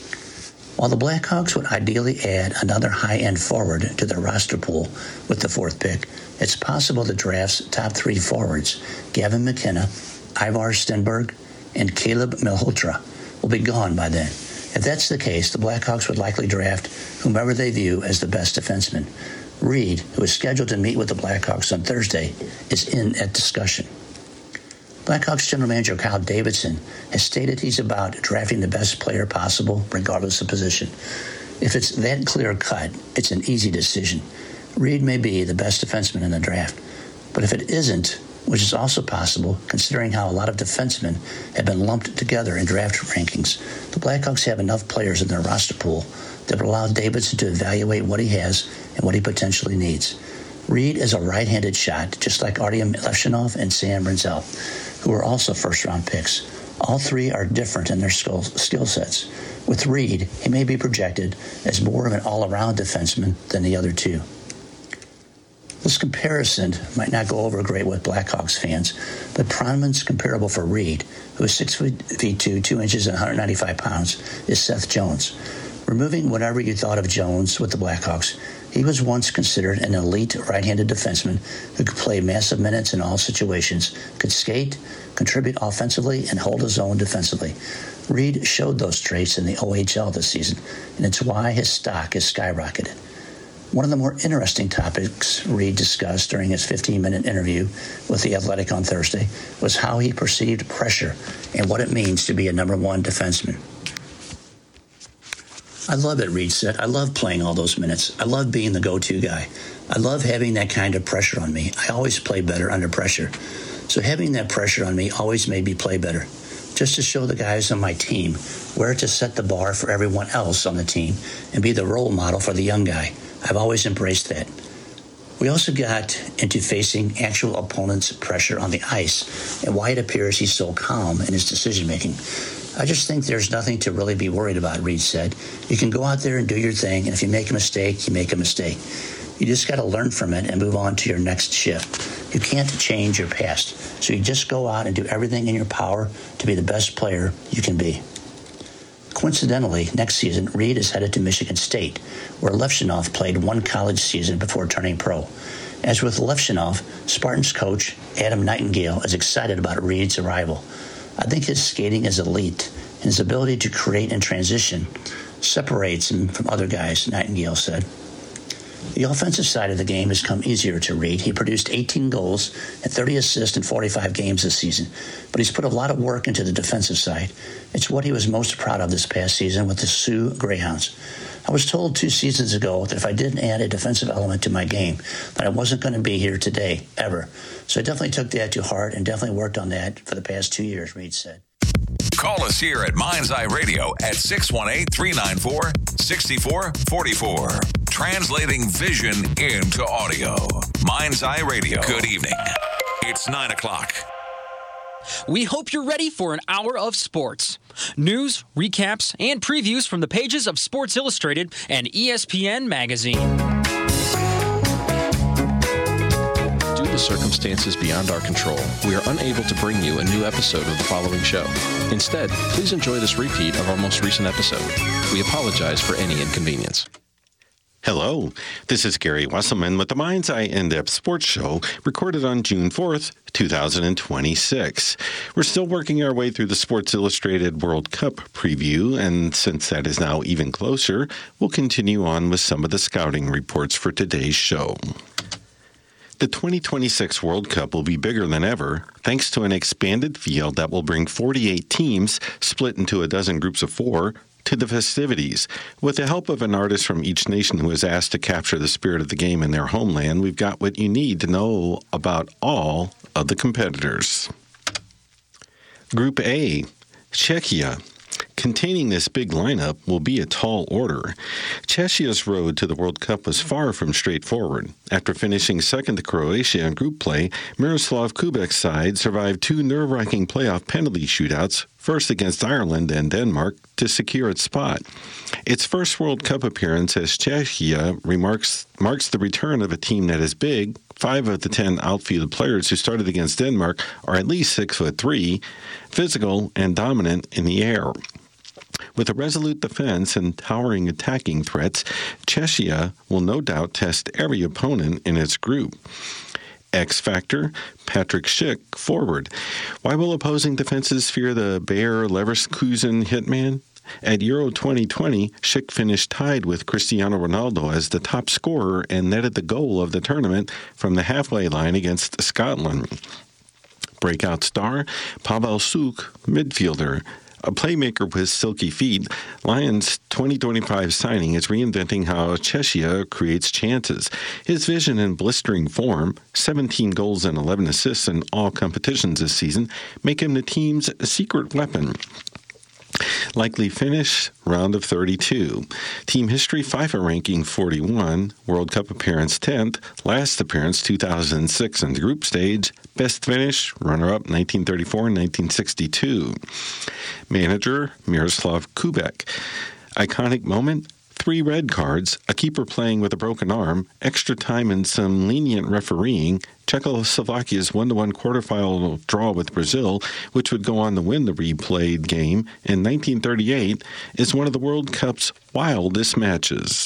While the Blackhawks would ideally add another high-end forward to their roster pool with the fourth pick, it's possible the draft's top three forwards, Gavin McKenna, Ivar Stenberg, and Caleb Malhotra, will be gone by then. If that's the case, the Blackhawks would likely draft whomever they view as the best defenseman. Reed, who is scheduled to meet with the Blackhawks on Thursday, is in that discussion. Blackhawks general manager Kyle Davidson has stated he's about drafting the best player possible, regardless of position. If it's that clear-cut, it's an easy decision. Reed may be the best defenseman in the draft. But if it isn't, which is also possible considering how a lot of defensemen have been lumped together in draft rankings, the Blackhawks have enough players in their roster pool that would allow Davidson to evaluate what he has and what he potentially needs. Reed is a right-handed shot, just like Artyom Levshinov and Sam Renzel, who are also first-round picks. All three are different in their skill sets. With Reed, he may be projected as more of an all-around defenseman than the other two. This comparison might not go over great with Blackhawks fans, but Pronman's comparable for Reed, who is six feet two, two inches, and one hundred ninety-five pounds, is Seth Jones. Removing whatever you thought of Jones with the Blackhawks, he was once considered an elite right-handed defenseman who could play massive minutes in all situations, could skate, contribute offensively, and hold his own defensively. Reed showed those traits in the O H L this season, and it's why his stock has skyrocketed. One of the more interesting topics Reed discussed during his fifteen-minute interview with The Athletic on Thursday was how he perceived pressure and what it means to be a number one defenseman. I love it, Reed said. I love playing all those minutes. I love being the go-to guy. I love having that kind of pressure on me. I always play better under pressure. So having that pressure on me always made me play better. Just to show the guys on my team where to set the bar for everyone else on the team and be the role model for the young guy. I've always embraced that. We also got into facing actual opponents' pressure on the ice and why it appears he's so calm in his decision-making. I just think there's nothing to really be worried about, Reed said. You can go out there and do your thing, and if you make a mistake, you make a mistake. You just got to learn from it and move on to your next shift. You can't change your past, so you just go out and do everything in your power to be the best player you can be. Coincidentally, next season, Reed is headed to Michigan State, where Levshunov played one college season before turning pro. As with Levshunov, Spartans coach Adam Nightingale is excited about Reed's arrival. I think his skating is elite, and his ability to create and transition separates him from other guys, Nightingale said. The offensive side of the game has come easier to Reed. He produced eighteen goals and thirty assists in forty-five games this season, but he's put a lot of work into the defensive side. It's what he was most proud of this past season with the Sioux Greyhounds. I was told two seasons ago that if I didn't add a defensive element to my game, that I wasn't going to be here today, ever. So I definitely took that to heart and definitely worked on that for the past two years, Reed said. Call us here at Mind's Eye Radio at six one eight, three nine four, six four four four. Translating vision into audio. Mind's Eye Radio. Good evening. It's nine o'clock. We hope you're ready for an hour of sports. News, recaps, and previews from the pages of Sports Illustrated and E S P N Magazine. Due to circumstances beyond our control, we are unable to bring you a new episode of the following show. Instead, please enjoy this repeat of our most recent episode. We apologize for any inconvenience. Hello, this is Gary Wesselman with the Mind's Eye In-Depth Sports Show, recorded on June fourth, two thousand twenty-six. We're still working our way through the Sports Illustrated World Cup preview, and since that is now even closer, we'll continue on with some of the scouting reports for today's show. The twenty twenty-six World Cup will be bigger than ever, thanks to an expanded field that will bring forty-eight teams, split into a dozen groups of four, to the festivities. With the help of an artist from each nation who is asked to capture the spirit of the game in their homeland, we've got what you need to know about all of the competitors. Group A, Czechia. Containing this big lineup will be a tall order. Czechia's road to the World Cup was far from straightforward. After finishing second to Croatia in group play, Miroslav Kubek's side survived two nerve-wracking playoff penalty shootouts, first against Ireland and Denmark, to secure its spot. Its first World Cup appearance as Czechia remarks, marks the return of a team that is big. Five of the ten outfield players who started against Denmark are at least six foot three, physical and dominant in the air. With a resolute defense and towering attacking threats, Czechia will no doubt test every opponent in its group. X factor, Patrick Schick, forward. Why will opposing defenses fear the Bayer Leverkusen hitman? At Euro twenty twenty, Schick finished tied with Cristiano Ronaldo as the top scorer and netted the goal of the tournament from the halfway line against Scotland. Breakout star, Pavel Suk, midfielder. A playmaker with silky feet, Lions' twenty twenty-five signing is reinventing how Czechia creates chances. His vision and blistering form, seventeen goals and eleven assists in all competitions this season, make him the team's secret weapon. Likely finish, round of thirty-two. Team history, FIFA ranking forty-one, World Cup appearance tenth, last appearance two thousand six in the group stage, best finish, runner-up nineteen thirty-four and nineteen sixty-two. Manager, Miroslav Kubek. Iconic moment, Three red cards, a keeper playing with a broken arm, extra time and some lenient refereeing, Czechoslovakia's one to one quarterfinal draw with Brazil, which would go on to win the replayed game in nineteen thirty-eight, is one of the World Cup's wildest matches.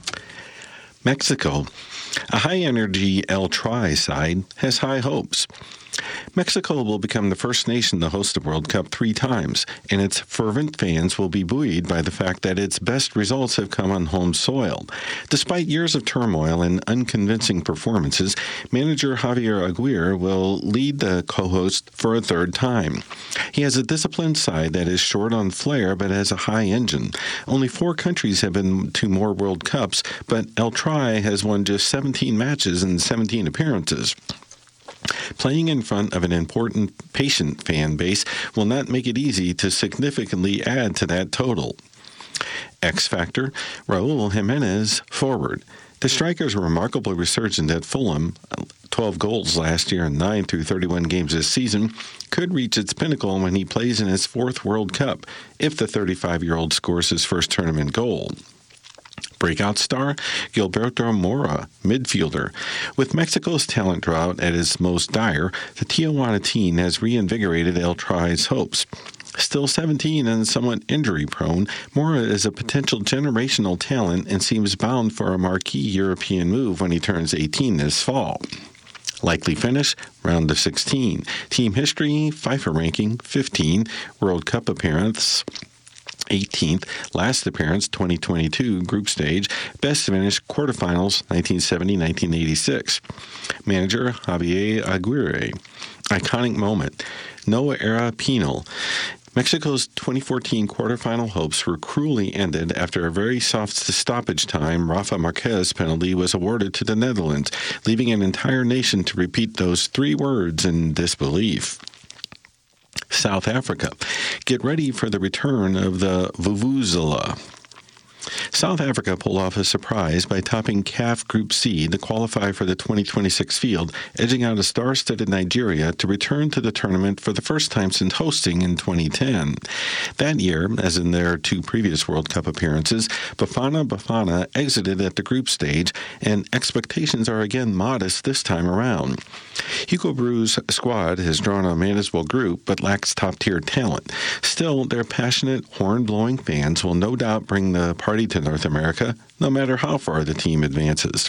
Mexico, a high-energy El Tri side, has high hopes. Mexico will become the first nation to host the World Cup three times, and its fervent fans will be buoyed by the fact that its best results have come on home soil. Despite years of turmoil and unconvincing performances, manager Javier Aguirre will lead the co-host for a third time. He has a disciplined side that is short on flair but has a high engine. Only four countries have been to more World Cups, but El Tri has won just seventeen matches and seventeen appearances. Playing in front of an important, patient fan base will not make it easy to significantly add to that total. X Factor, Raul Jimenez, forward. The striker's remarkable resurgence at Fulham, twelve goals last year and nine through thirty-one games this season, could reach its pinnacle when he plays in his fourth World Cup, if the thirty-five-year-old scores his first tournament goal. Breakout star, Gilberto Mora, midfielder. With Mexico's talent drought at its most dire, the Tijuana team has reinvigorated El Tri's hopes. Still seventeen and somewhat injury-prone, Mora is a potential generational talent and seems bound for a marquee European move when he turns eighteen this fall. Likely finish, round of sixteen. Team history, FIFA ranking, fifteen. World Cup appearance, eighteenth, last appearance twenty twenty-two group stage, best finish quarterfinals nineteen seventy to nineteen eighty-six. Manager Javier Aguirre. Iconic moment. Noah era penal. Mexico's twenty fourteen quarterfinal hopes were cruelly ended after a very soft stoppage time Rafa Marquez penalty was awarded to the Netherlands, leaving an entire nation to repeat those three words in disbelief. South Africa. Get ready for the return of the Vuvuzela. South Africa pulled off a surprise by topping C A F Group C to qualify for the twenty twenty-six field, edging out a star-studded Nigeria to return to the tournament for the first time since hosting in twenty ten. That year, as in their two previous World Cup appearances, Bafana Bafana exited at the group stage, and expectations are again modest this time around. Hugo Brou's squad has drawn a manageable group but lacks top-tier talent. Still, their passionate, horn-blowing fans will no doubt bring the party to North America, no matter how far the team advances.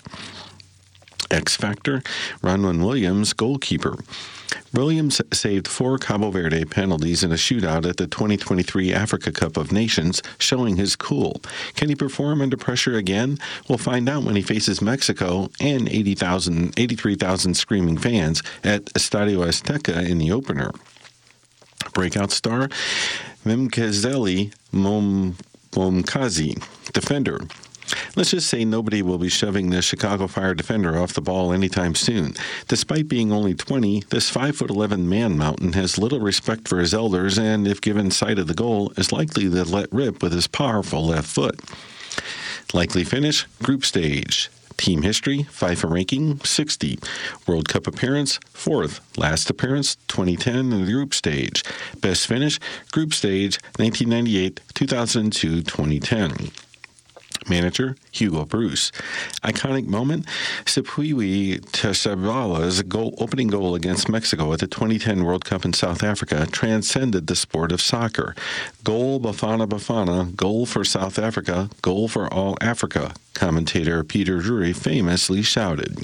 X Factor, Ronwen Williams, goalkeeper. Williams saved four Cabo Verde penalties in a shootout at the twenty twenty-three Africa Cup of Nations, showing his cool. Can he perform under pressure again? We'll find out when he faces Mexico and eighty thousand, eighty-three thousand screaming fans at Estadio Azteca in the opener. Breakout star, Mimkezeli Mom Momkazi, defender. Let's just say nobody will be shoving the Chicago Fire defender off the ball anytime soon. Despite being only twenty, this five foot eleven man mountain has little respect for his elders and, if given sight of the goal, is likely to let rip with his powerful left foot. Likely finish, group stage. Team history, FIFA ranking, sixty. World Cup appearance, fourth. Last appearance, twenty ten in the group stage. Best finish, group stage, nineteen ninety-eight, two thousand two, twenty ten. Manager, Hugo Bruce. Iconic moment, Sipuiwi Tesabala's goal, opening goal against Mexico at the twenty ten World Cup in South Africa transcended the sport of soccer. Goal Bafana Bafana, goal for South Africa, goal for all Africa, commentator Peter Drury famously shouted.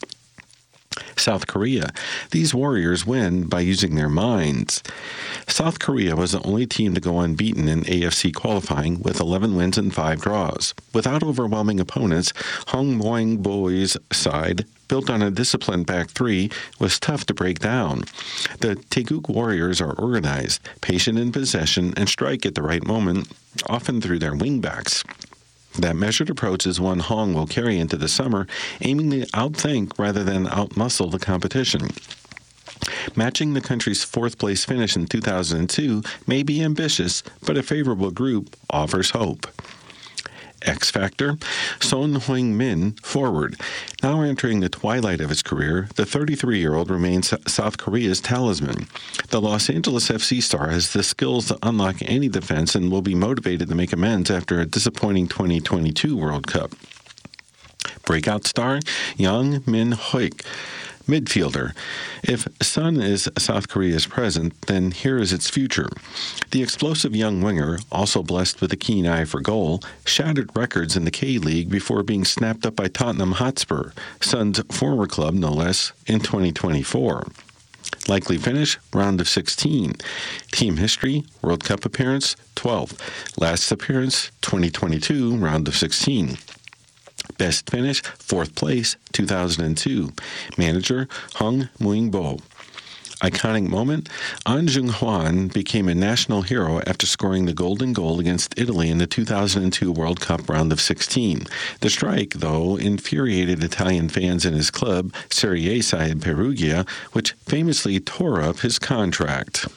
South Korea. These warriors win by using their minds. South Korea was the only team to go unbeaten in A F C qualifying with eleven wins and five draws. Without overwhelming opponents, Hong Moing-boi's side, built on a disciplined back three, was tough to break down. The Taeguk Warriors are organized, patient in possession, and strike at the right moment, often through their wingbacks. That measured approach is one Hong will carry into the summer, aiming to outthink rather than outmuscle the competition. Matching the country's fourth-place finish in two thousand two may be ambitious, but a favorable group offers hope. X Factor, Son Heung-min, forward. Now entering the twilight of his career, the thirty-three-year-old remains South Korea's talisman. The Los Angeles F C star has the skills to unlock any defense and will be motivated to make amends after a disappointing twenty twenty-two World Cup. Breakout star, Young Min Hoik, midfielder. If Son is South Korea's present, then here is its future. The explosive young winger, also blessed with a keen eye for goal, shattered records in the K-League before being snapped up by Tottenham Hotspur, Son's former club no less, in twenty twenty-four. Likely finish, round of sixteen. Team history, World Cup appearance, twelfth. Last appearance, twenty twenty-two, round of sixteen. Best finish, fourth place, two thousand two. Manager, Hung Muing-bo. Iconic moment, An Jung-hwan became a national hero after scoring the golden goal against Italy in the two thousand two World Cup round of sixteen. The strike, though, infuriated Italian fans in his club, Serie A side Perugia, which famously tore up his contract.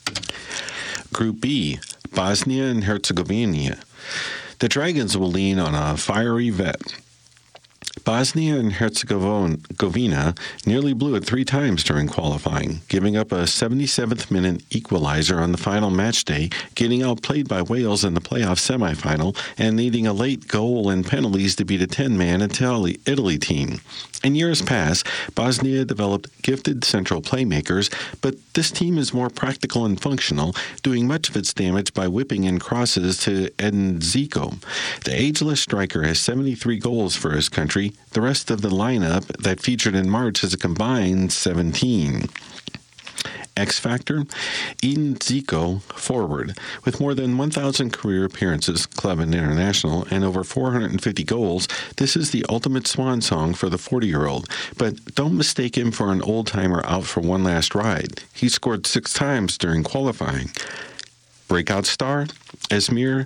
Group B, Bosnia and Herzegovina. The Dragons will lean on a fiery vet. Bosnia and Herzegovina nearly blew it three times during qualifying, giving up a seventy-seventh minute equalizer on the final match day, getting outplayed by Wales in the playoff semifinal, and needing a late goal and penalties to beat a ten-man Italy, Italy team. In years past, Bosnia developed gifted central playmakers, but this team is more practical and functional, doing much of its damage by whipping in crosses to Edin Zico. The ageless striker has seventy-three goals for his country. The rest of the lineup that featured in March has a combined seventeen. X Factor, Edin Zico, forward. With more than one thousand career appearances, club and international, and over four hundred fifty goals, this is the ultimate swan song for the forty-year-old. But don't mistake him for an old-timer out for one last ride. He scored six times during qualifying. Breakout star, Esmir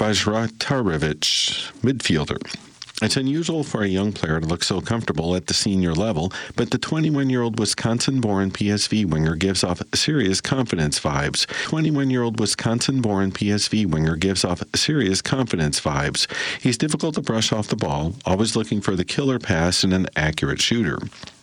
Bajratarevic, midfielder. It's unusual for a young player to look so comfortable at the senior level, but the twenty-one-year-old Wisconsin-born P S V winger gives off serious confidence vibes. twenty-one-year-old Wisconsin-born P S V winger gives off serious confidence vibes. He's difficult to brush off the ball, always looking for the killer pass and an accurate shooter.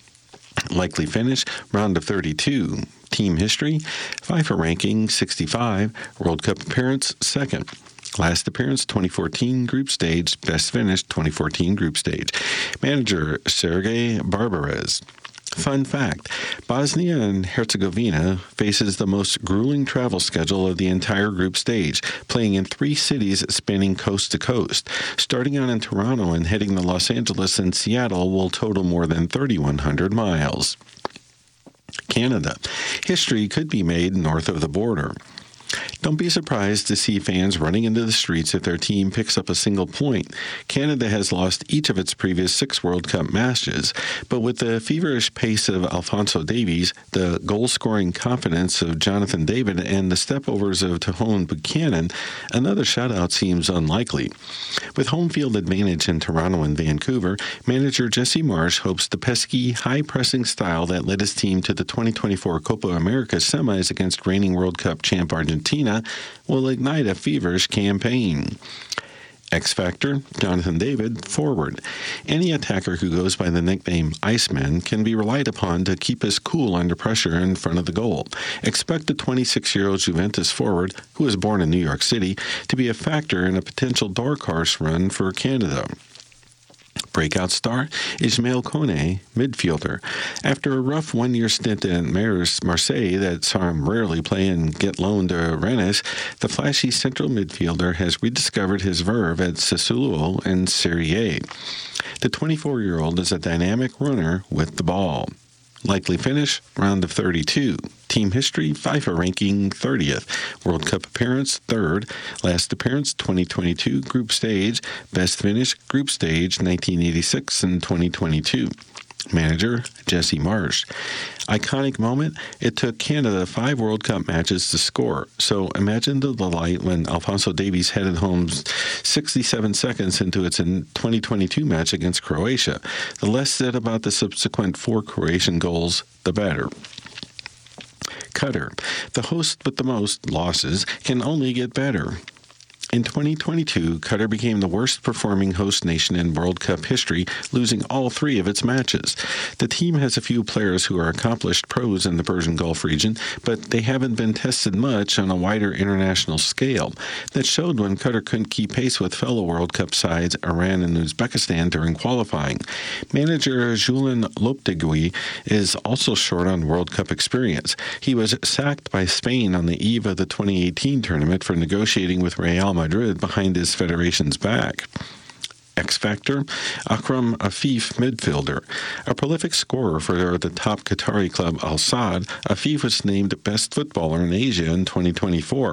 Likely finish, round of thirty-two. Team history, FIFA ranking, sixty-five. World Cup appearance, second. Last appearance, twenty fourteen group stage. Best finish, twenty fourteen group stage. Manager, Sergei Barbarez. Fun fact, Bosnia and Herzegovina faces the most grueling travel schedule of the entire group stage, playing in three cities spanning coast to coast. Starting out in Toronto and heading to Los Angeles and Seattle will total more than thirty-one hundred miles. Canada. History could be made north of the border. Don't be surprised to see fans running into the streets if their team picks up a single point. Canada has lost each of its previous six World Cup matches, but with the feverish pace of Alphonso Davies, the goal-scoring confidence of Jonathan David, and the stepovers of Tejon Buchanan, another shutout seems unlikely. With home field advantage in Toronto and Vancouver, manager Jesse Marsch hopes the pesky, high-pressing style that led his team to the twenty twenty-four Copa America semis against reigning World Cup champ Argentina will ignite a feverish campaign. X Factor, Jonathan David, forward. Any attacker who goes by the nickname Iceman can be relied upon to keep his cool under pressure in front of the goal. Expect the twenty-six-year-old Juventus forward, who was born in New York City, to be a factor in a potential dark horse run for Canada. Breakout star, Ismail Kone, midfielder. After a rough one-year stint at Marseille that saw him rarely play and get loaned to Rennes, the flashy central midfielder has rediscovered his verve at Sassuolo and Serie A. The twenty-four-year-old is a dynamic runner with the ball. Likely finish, round of thirty-two. Team history, FIFA ranking, thirtieth. World Cup appearance, third. Last appearance, twenty twenty-two group stage. Best finish, group stage, nineteen eighty-six and twenty twenty-two. Manager, Jesse Marsch. Iconic moment, it took Canada five World Cup matches to score. So imagine the delight when Alphonso Davies headed home sixty-seven seconds into its twenty twenty-two match against Croatia. The less said about the subsequent four Croatian goals, the better. Qatar. The host with the most losses can only get better. In twenty twenty-two, Qatar became the worst-performing host nation in World Cup history, losing all three of its matches. The team has a few players who are accomplished pros in the Persian Gulf region, but they haven't been tested much on a wider international scale. That showed when Qatar couldn't keep pace with fellow World Cup sides Iran and Uzbekistan during qualifying. Manager Julen Lopetegui is also short on World Cup experience. He was sacked by Spain on the eve of the twenty eighteen tournament for negotiating with Real Madrid behind his federation's back. X Factor, Akram Afif midfielder. A prolific scorer for the top Qatari club Al Sadd, Afif was named best footballer in Asia in twenty twenty-four.